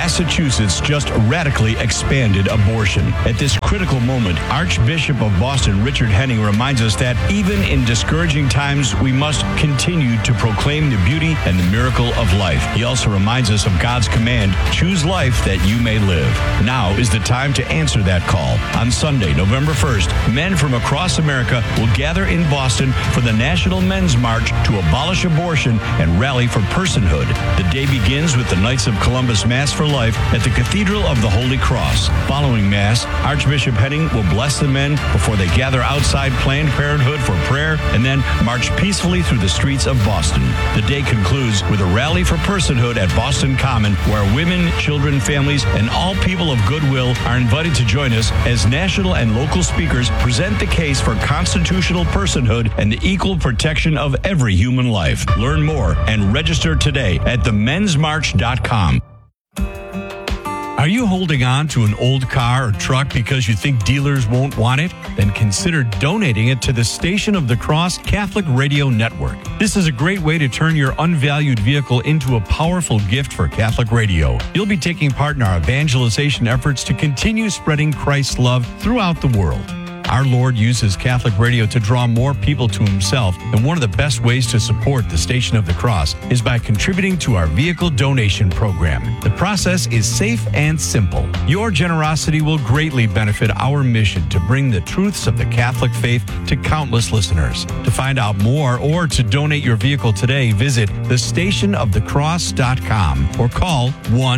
Massachusetts just radically expanded abortion. At this critical moment, Archbishop of Boston Richard Henning reminds us that even in discouraging times, we must continue to proclaim the beauty and the miracle of life. He also reminds us of God's command, choose life that you may live. Now is the time to answer that call. On Sunday, November 1st, men from across America will gather in Boston for the National Men's March to abolish abortion and rally for personhood. The day begins with the Knights of Columbus Mass for Life at the Cathedral of the Holy Cross. Following Mass, Archbishop Henning will bless the men before they gather outside Planned Parenthood for prayer and then march peacefully through the streets of Boston. The day concludes with a rally for personhood at Boston Common, where women, children, families, and all people of goodwill are invited to join us as national and local speakers present the case for constitutional personhood and the equal protection of every human life. Learn more and register today at themensmarch.com. Are you holding on to an old car or truck because you think dealers won't want it? Then consider donating it to the Station of the Cross Catholic Radio Network. This is a great way to turn your unvalued vehicle into a powerful gift for Catholic radio. You'll be taking part in our evangelization efforts to continue spreading Christ's love throughout the world. Our Lord uses Catholic radio to draw more people to himself, and one of the best ways to support the Station of the Cross is by contributing to our vehicle donation program. The process is safe and simple. Your generosity will greatly benefit our mission to bring the truths of the Catholic faith to countless listeners. To find out more or to donate your vehicle today, visit thestationofthecross.com or call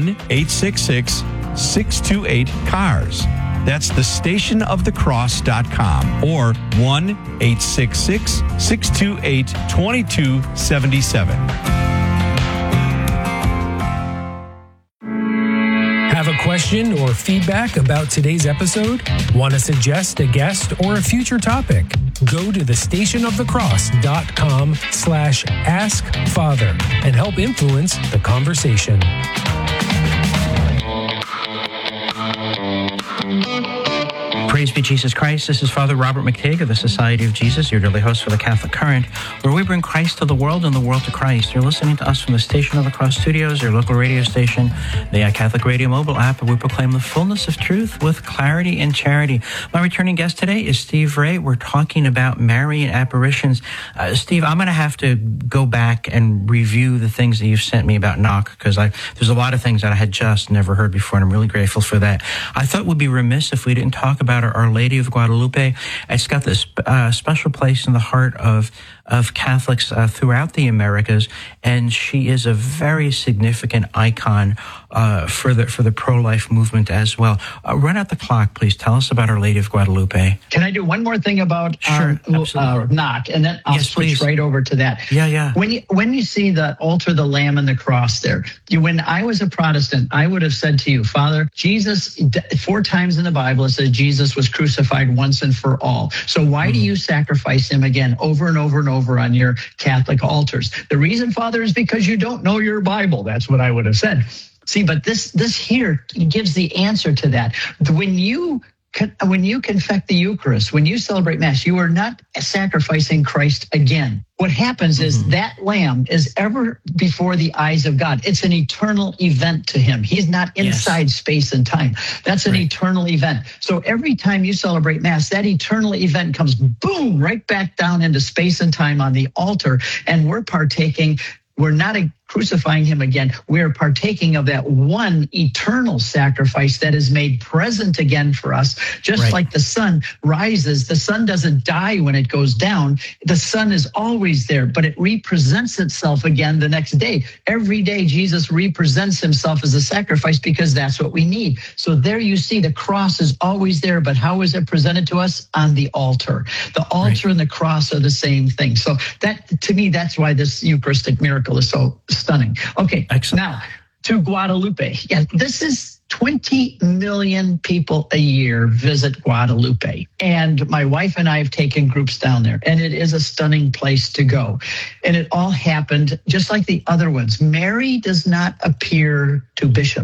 1-866-628-CARS. That's thestationofthecross.com or 1-866-628-2277. Have a question or feedback about today's episode? Want to suggest a guest or a future topic? Go to thestationofthecross.com/askfather and help influence the conversation. Praise be Jesus Christ. This is Father Robert McTague of the Society of Jesus, your daily host for the Catholic Current, where we bring Christ to the world and the world to Christ. You're listening to us from the Station of the Cross Studios, your local radio station, the Catholic Radio mobile app, where we proclaim the fullness of truth with clarity and charity. My returning guest today is Steve Ray. We're talking about Marian apparitions. Steve, I'm going to have to go back and review the things that you've sent me about Knock, because there's a lot of things that I had just never heard before, and I'm really grateful for that. I thought we'd be remiss if we didn't talk about Our Lady of Guadalupe. It's got this special place in the heart of Catholics throughout the Americas, and she is a very significant icon for the pro-life movement as well. Run out the clock, please. Tell us about Our Lady of Guadalupe. Can I do one more thing about Knock, and then I'll switch right over to that. Yeah. When you see the altar, the Lamb, and the cross there, when I was a Protestant, I would have said to you, Father, Jesus, 4 times in the Bible it says Jesus was crucified once and for all. So why do you sacrifice him again over and over and over on your Catholic altars? The reason, Father, is because you don't know your Bible. That's what I would have said. See, but this here gives the answer to that. When you confect the Eucharist, when you celebrate Mass, you are not sacrificing Christ again. What happens is that lamb is ever before the eyes of God. It's an eternal event to him. He's not inside space and time. That's an eternal event. So every time you celebrate Mass, that eternal event comes boom, right back down into space and time on the altar. And we're partaking. We're not crucifying him again. We're partaking of that one eternal sacrifice that is made present again for us. Just like the sun rises, the sun doesn't die when it goes down. The sun is always there, but it represents itself again the next day. Every day, Jesus represents himself as a sacrifice because that's what we need. So there you see the cross is always there, but how is it presented to us? On the altar. The altar and the cross are the same thing. So that, to me, that's why this Eucharistic miracle is so stunning. Okay, excellent. Now to Guadalupe. Yeah, this is 20 million people a year visit Guadalupe. And my wife and I have taken groups down there, and it is a stunning place to go. And it all happened just like the other ones. Mary does not appear to bishops.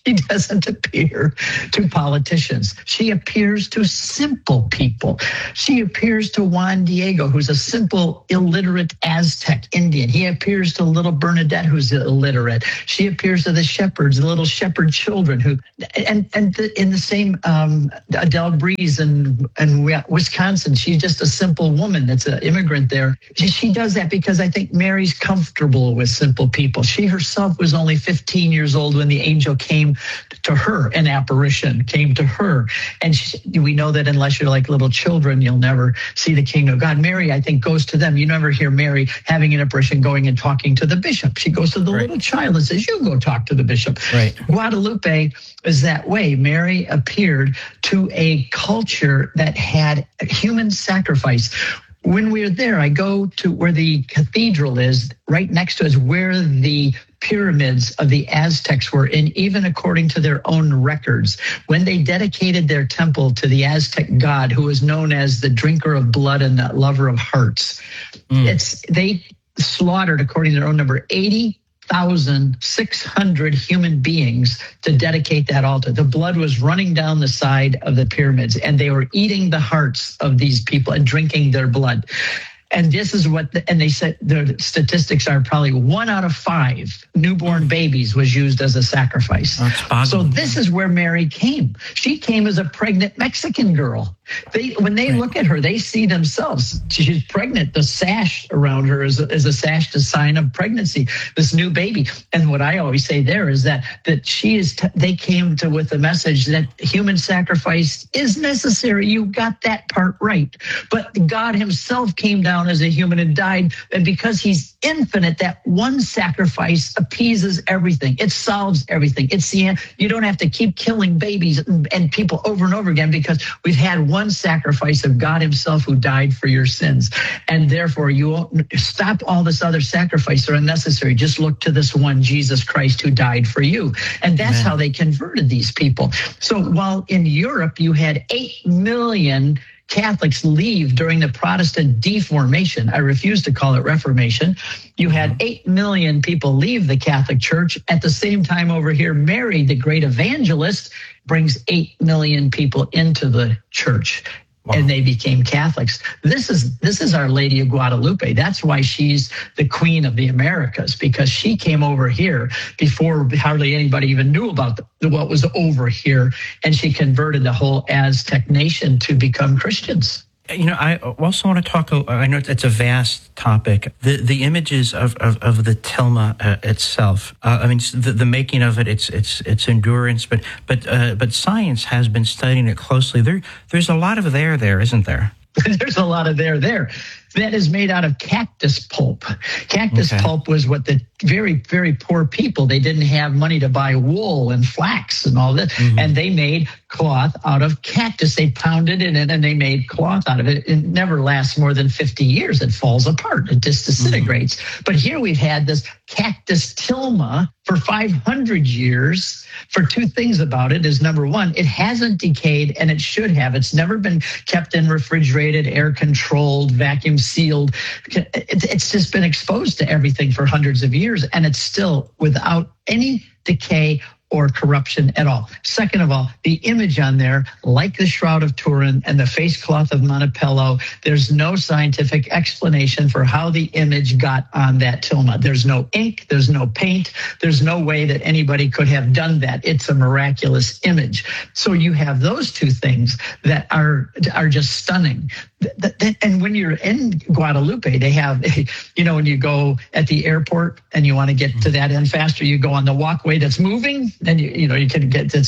She doesn't appear to politicians. She appears to simple people. She appears to Juan Diego, who's a simple, illiterate Aztec Indian. He appears to little Bernadette, who's illiterate. She appears to the shepherds, the little shepherd children who, in the same Adele Breeze in Wisconsin, she's just a simple woman that's an immigrant there. She does that because I think Mary's comfortable with simple people. She herself was only 15 years old when the angel came to her, an apparition came to her. And we know that unless you're like little children, you'll never see the kingdom of God. Mary, I think, goes to them. You never hear Mary having an apparition going and talking to the bishop. She goes to the little child and says, you go talk to the bishop. Right. Guadalupe is that way. Mary appeared to a culture that had human sacrifice. When we're there, I go to where the cathedral is. Right next to us, where the pyramids of the Aztecs were, and even according to their own records, when they dedicated their temple to the Aztec god, who was known as the drinker of blood and the lover of hearts, they slaughtered, according to their own number, 80,600 human beings to dedicate that altar. The blood was running down the side of the pyramids, and they were eating the hearts of these people and drinking their blood. And this is and they said the statistics are probably 1 out of 5 newborn babies was used as a sacrifice. So this is where Mary came. She came as a pregnant Mexican girl. When they look at her, they see themselves. She's pregnant. The sash around her is a sash to sign of pregnancy, this new baby. And what I always say there is that she is. They came to with the message that human sacrifice is necessary. You got that part right. But God himself came down as a human and died. And because he's infinite, that one sacrifice appeases everything. It solves everything. It's the end. You don't have to keep killing babies and people over and over again, because we've had one sacrifice of God himself who died for your sins. And therefore, you won't stop all this other sacrifice are unnecessary. Just look to this one, Jesus Christ, who died for you. And that's how they converted these people. So while in Europe, you had 8 million Catholics leave during the Protestant deformation. I refuse to call it Reformation. You had 8 million people leave the Catholic Church. At the same time over here, Mary, the great evangelist, brings 8 million people into the church. Wow. And they became Catholics. This is Our Lady of Guadalupe. That's why she's the Queen of the Americas, because she came over here before hardly anybody even knew about what was over here, and she converted the whole Aztec nation to become Christians. You know, I also want to talk, I know it's a vast topic, the images of the tilma itself. I mean, the making of it, its endurance, but science has been studying it closely. There's a lot of there, isn't there? There's a lot of there. That is made out of cactus pulp. Cactus pulp was what the very, very poor people, they didn't have money to buy wool and flax and all that. Mm-hmm. And they made cloth out of cactus. They pounded it in and they made cloth out of it. It never lasts more than 50 years. It falls apart. It just disintegrates. Mm-hmm. But here we've had this cactus tilma for 500 years. For two things about it is, number one, it hasn't decayed, and it should have. It's never been kept in refrigerated, air-controlled, vacuum-sealed. It's just been exposed to everything for hundreds of years, and it's still without any decay or corruption at all. Second of all, the image on there, like the Shroud of Turin and the face cloth of Montepello, there's no scientific explanation for how the image got on that tilma. There's no ink, there's no paint, there's no way that anybody could have done that. It's a miraculous image. So you have those two things that are just stunning. And when you're in Guadalupe, they have, when you go at the airport and you want to get to that end faster, you go on the walkway that's moving, and you can get it's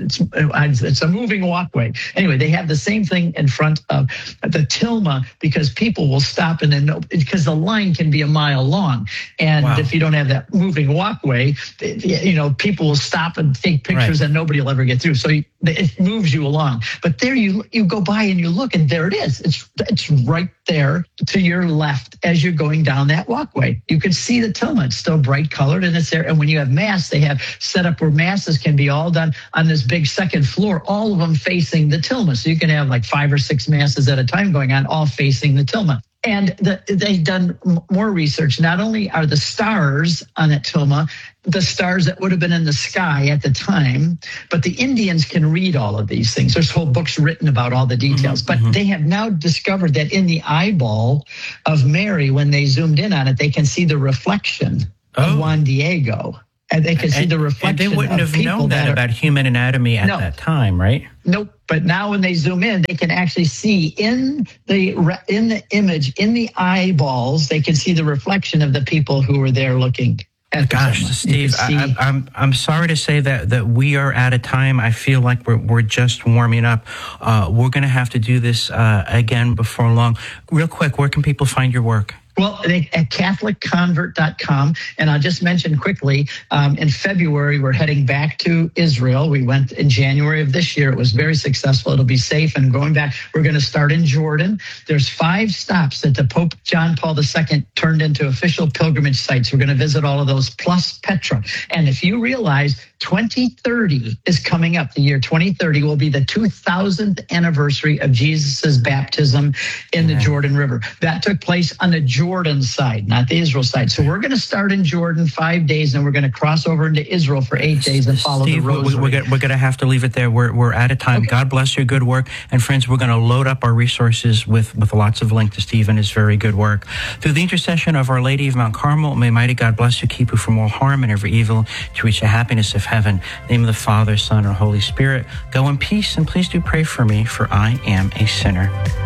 a moving walkway. Anyway, they have the same thing in front of the tilma, because people will stop because the line can be a mile long, and if you don't have that moving walkway, people will stop and take pictures, and nobody will ever get through. So it moves you along. But there you go by and you look, and there it is. It's right there to your left as you're going down that walkway. You can see the tilma. It's still bright colored, and it's there. And when you have mass, they have set up where masses can be all done on this big second floor, all of them facing the tilma. So you can have like 5 or 6 masses at a time going on, all facing the tilma. And they've done more research. Not only are the stars on Atuma the stars that would have been in the sky at the time, but the Indians can read all of these things. There's whole books written about all the details. But they have now discovered that in the eyeball of Mary, when they zoomed in on it, they can see the reflection of Juan Diego. And they can see the reflection. And they wouldn't have known that about human anatomy at that time, right? Nope. But now when they zoom in, they can actually see in the image, in the eyeballs, they can see the reflection of the people who were there looking. Gosh, Steve, I'm sorry to say that we are out of time. I feel like we're just warming up. We're going to have to do this again before long. Real quick, where can people find your work? Well, at CatholicConvert.com. And I'll just mention quickly, in February, we're heading back to Israel. We went in January of this year. It was very successful. It'll be safe. And going back, we're going to start in Jordan. There's 5 stops that the Pope John Paul II turned into official pilgrimage sites. We're going to visit all of those, plus Petra. And if you realize 2030 is coming up, the year 2030 will be the 2000th anniversary of Jesus's baptism in the Jordan River. That took place on the Jordan side, not the Israel side. So we're going to start in Jordan 5 days, and we're going to cross over into Israel for 8 days and follow the rosary. We're going to have to leave it there. We're out of time. Okay. God bless your good work. And friends, we're going to load up our resources with lots of links to Steve and his very good work. Through the intercession of Our Lady of Mount Carmel, may mighty God bless you, keep you from all harm and every evil, to reach the happiness of heaven. In the name of the Father, Son, and Holy Spirit. Go in peace, and please do pray for me, for I am a sinner.